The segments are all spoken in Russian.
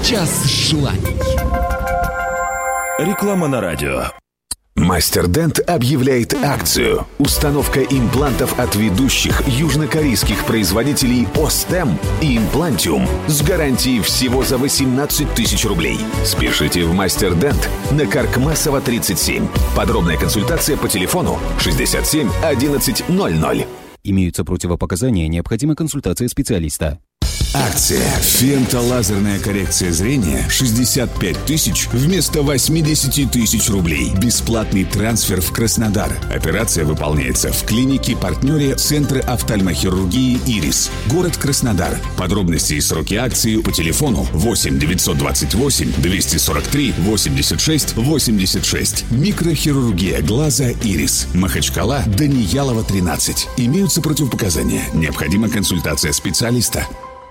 Час желаний. Реклама на радио. Мастер Дент объявляет акцию. Установка имплантов от ведущих южнокорейских производителей Остем и Имплантиум с гарантией всего за 18 тысяч рублей. Спешите в Мастер Дент на Каркмасова 37. Подробная консультация по телефону 67 11 00. Имеются противопоказания, необходима консультация специалиста. Акция «Фемтолазерная коррекция зрения» 65 тысяч вместо 80 тысяч рублей. Бесплатный трансфер в Краснодар. Операция выполняется в клинике-партнере Центра офтальмохирургии «Ирис». Город Краснодар. Подробности и сроки акции по телефону 8 928 243 86 86. Микрохирургия глаза «Ирис». Махачкала, Даниялова, 13. Имеются противопоказания. Необходима консультация специалиста.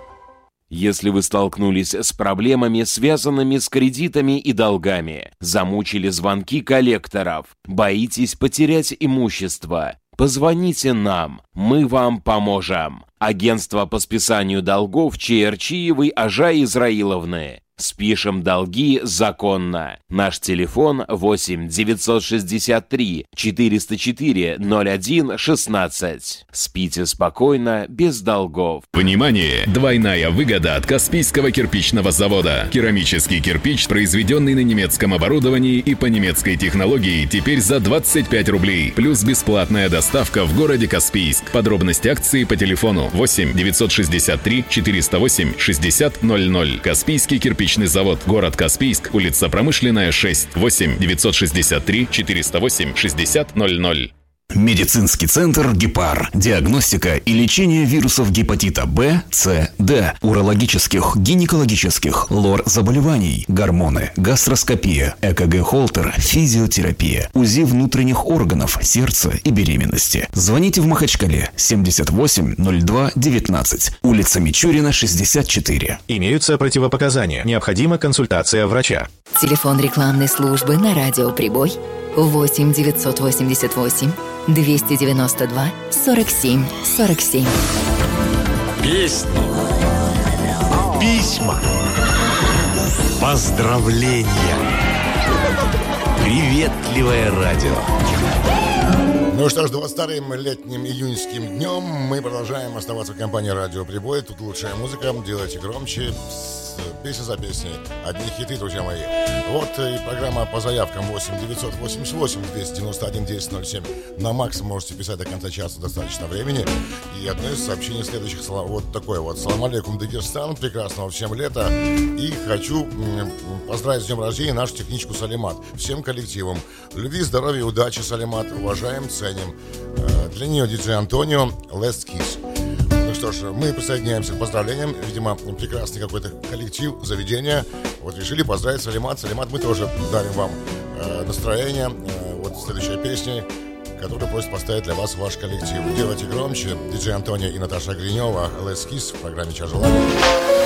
Если вы столкнулись с проблемами, связанными с кредитами и долгами, замучили звонки коллекторов, боитесь потерять имущество, позвоните нам, мы вам поможем. Агентство по списанию долгов Чаерчиевой Ажа Израиловны. Спишем долги законно. Наш телефон 8 963 404 01 16. Спите спокойно, без долгов. Внимание! Двойная выгода от Каспийского кирпичного завода. Керамический кирпич, произведенный на немецком оборудовании и по немецкой технологии, теперь за 25 рублей. Плюс бесплатная доставка в городе Каспийск. Подробности акции по телефону 8 963 408 60 00. Каспийский кирпичный завод, город Каспийск, улица Промышленная, 6, 8 963 408 60 00. Медицинский центр «Гепар». Диагностика и лечение вирусов гепатита Б, С, Д, урологических, гинекологических, лор-заболеваний, гормоны, гастроскопия, ЭКГ-холтер, физиотерапия, УЗИ внутренних органов, сердца и беременности. Звоните в Махачкале 78 02 19, улица Мичурина, 64. Имеются противопоказания. Необходима консультация врача. Телефон рекламной службы на радио «Прибой» 8 988 292 47 47. Песни, письма, поздравления, приветливое радио. Ну что ж, 22-м летним июньским днем мы продолжаем оставаться в компании «Радио Прибой». Тут лучшая музыка, делайте громче, песня за песней. Одни хиты, друзья мои. Вот и программа по заявкам 8 988 291 1007. На максимум можете писать до конца часа, достаточно времени. И одно из сообщений следующих. Вот такое вот. Салам алейкум, Дагестан. Прекрасного всем лета. И хочу поздравить с днем рождения нашу техничку Салимат. Всем коллективам. Любви, здоровья, удачи, Салимат. Уважаем, ценим. Для нее диджей Антонио. Last Kiss. Ну что ж, мы присоединяемся к поздравлениям. Видимо, прекрасный какой-то коллектив, заведение. Вот решили поздравить Салимат. Салимат, мы тоже дарим вам настроение. Вот следующая песня, которую просит поставить для вас ваш коллектив. Делайте громче. Диджей Антонио и Наташа Гринева. Let's Kiss в программе «Час желаний».